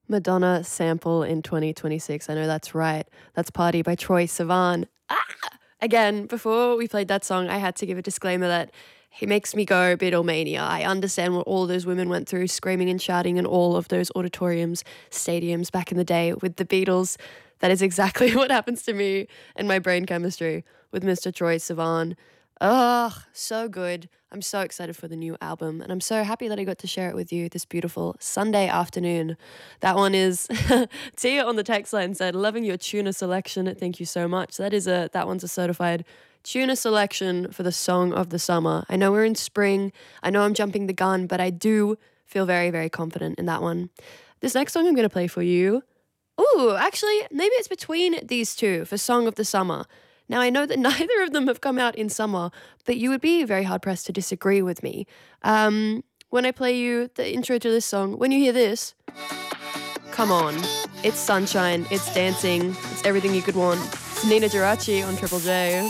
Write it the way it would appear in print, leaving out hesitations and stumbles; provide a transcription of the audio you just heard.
Madonna sample in 2026. I know that's right. That's Party by Troye Sivan. Again, before we played that song, I had to give a disclaimer that he makes me go Beatlemania. I understand what all those women went through, screaming and shouting in all of those auditoriums, stadiums back in the day with the Beatles. That is exactly what happens to me and my brain chemistry with Mr. Troye Sivan. Ugh, so good. I'm so excited for the new album, and I'm so happy that I got to share it with you this beautiful Sunday afternoon. That one is Tia on the text line said, "Loving your tuna selection. Thank you so much." That one's a certified tuna selection for the song of the summer. I know we're in spring. I know I'm jumping the gun, but I do feel very, very confident in that one. This next song I'm going to play for you. Ooh, actually, maybe it's between these two for song of the summer. Now, I know that neither of them have come out in summer, but you would be very hard-pressed to disagree with me. When I play you the intro to this song, when you hear this, come on. It's sunshine, it's dancing, it's everything you could want. It's Nina Geraci on Triple J.